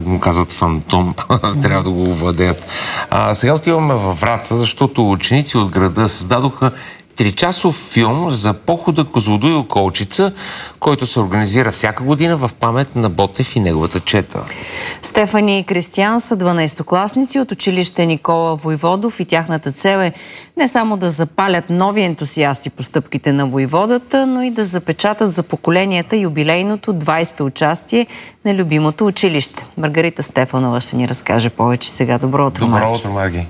му казват фантом, трябва да го овладеят. Сега отиваме във Враца, защото ученици от града създадоха 3-часов филм за похода Козлодуй и Колчица, който се организира всяка година в памет на Ботев и неговата чета. Стефани и Кристиян са 12-класници от училище Никола Войводов и тяхната цел е не само да запалят нови ентусиасти по стъпките на войводата, но и да запечатат за поколенията юбилейното 20-то участие на любимото училище. Маргарита Стефанова ще ни разкаже повече сега. Добро утро, Марги. Добро утро, Марги.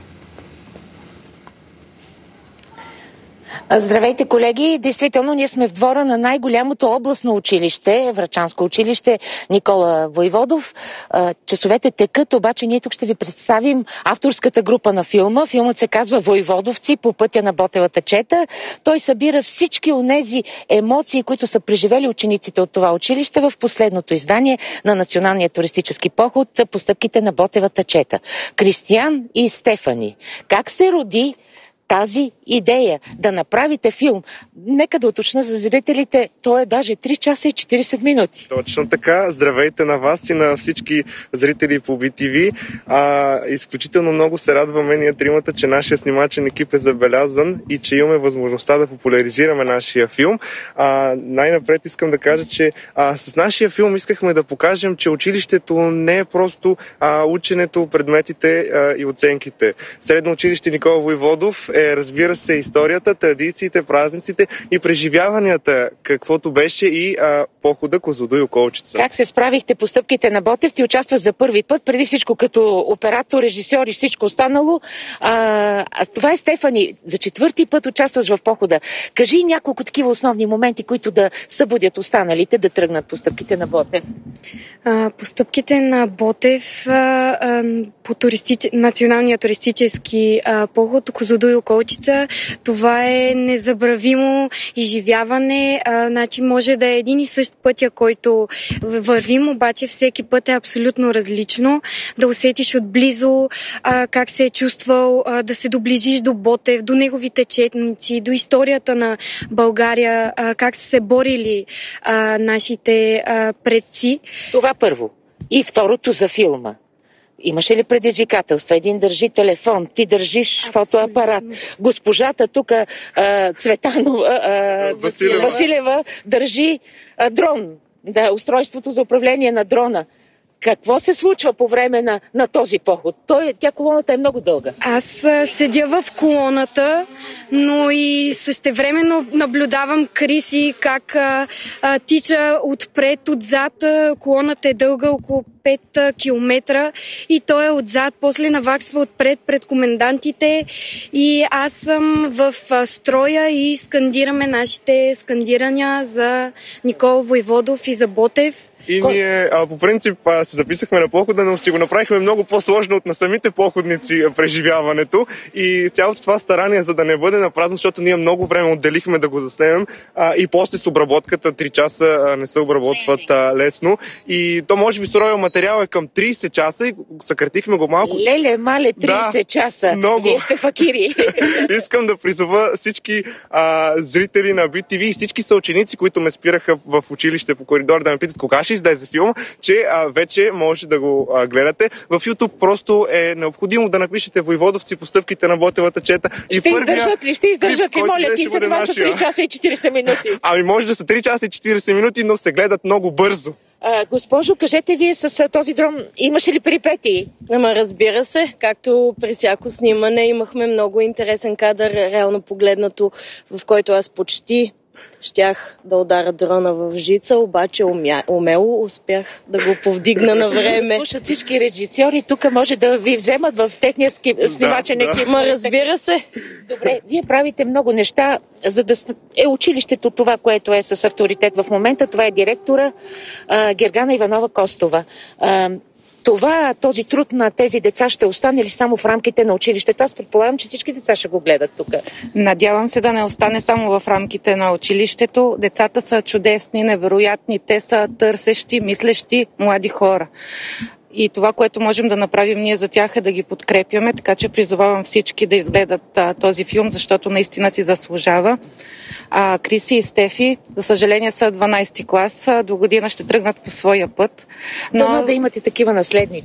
Здравейте, колеги! Действително, ние сме в двора на най-голямото областно училище, Врачанско училище Никола Войводов. Часовете текат, обаче ние тук ще ви представим авторската група на филма. Филмът се казва "Войводовци по пътя на Ботевата чета". Той събира всички онези емоции, които са преживели учениците от това училище в последното издание на Националния туристически поход по стъпките на Ботевата чета. Кристиян и Стефани. Как се роди тази идея да направите филм? Нека да уточня за зрителите, то е даже 3 часа и 40 минути. Точно така. Здравейте на вас и на всички зрители по BTV. Изключително много се радваме ние тримата, че нашия снимачен екип е забелязан и че имаме възможността да популяризираме нашия филм. Най-напред искам да кажа, че с нашия филм искахме да покажем, че училището не е просто ученето, предметите и оценките. Средно училище Никола Войводов е, разбира се, историята, традициите, празниците и преживяванията, каквото беше и похода Козлодуй и Колчица. Как се справихте по стъпките на Ботев? Ти участваш за първи път, преди всичко като оператор, режисьор и всичко останало. Това е Стефани. За 4-ти път участваш в похода. Кажи няколко такива основни моменти, които да събудят останалите да тръгнат по стъпките на Ботев. По стъпките на Ботев, по националния туристически поход Козлодуй и Колчица, това е незабравимо изживяване. Значи може да е един и същ пътя, който вървим, обаче всеки път е абсолютно различно. Да усетиш отблизо как се е чувствал, да се доближиш до Ботев, до неговите четници, до историята на България, как са се борили нашите предци. Това първо. И второто за филма. Имаше ли предизвикателства? Един държи телефон, ти държиш фотоапарат. Госпожата тук, Василева, държи дрон. Да, устройството за управление на дрона. Какво се случва по време на този поход? Колоната е много дълга. Аз седя в колоната, но и същевременно наблюдавам Криси как тича отпред, отзад. Колоната е дълга около 5 километра и той е отзад, после наваксва отпред пред комендантите и аз съм в строя и скандираме нашите скандирания за Никола Войводов и за Ботев. И ние по принцип се записахме на похода, но си го направихме много по-сложно от на самите походници преживяването и цялото това старание, за да не бъде напразно, защото ние много време отделихме да го заснемем и после с обработката 3 часа не се обработват лесно и то може би суровия материал е към 30 часа и съкратихме го малко. Леле, мале, 30 часа. Много. Вие сте факири. Искам да призова всички зрители на BTV и всички съученици, които ме спираха в училище по коридор да ме питат кога ще излезе филм, че вече може да го гледате. В YouTube просто е необходимо да напишете "Войводовци по стъпките на Ботевата чета". Ще издържат ли, моля ти се, това са 3 часа и 40 минути. Може да са 3 часа и 40 минути, но се гледат много бързо. Госпожо, кажете вие с този дрон, имаше ли перипетии? Разбира се, както при всяко снимане имахме много интересен кадър, реално погледнато, в който аз почти щях да ударя дрона в жица, обаче умело успях да го повдигна на време. Слушат всички режисьори, тук може да ви вземат в техния снимачен екип. Разбира се. Добре, вие правите много неща, за да е училището това, което е с авторитет в момента. Това е директора Гергана Иванова-Костова. Този труд на тези деца ще остане ли само в рамките на училището? Аз предполагам, че всички деца ще го гледат тук. Надявам се да не остане само в рамките на училището. Децата са чудесни, невероятни. Те са търсещи, мислещи млади хора. И това, което можем да направим ние за тях е да ги подкрепяме, така че призовавам всички да изгледат този филм, защото наистина си заслужава. Криси и Стефи, за съжаление, са 12-ти клас. До година ще тръгнат по своя път. Но да имате такива наследници.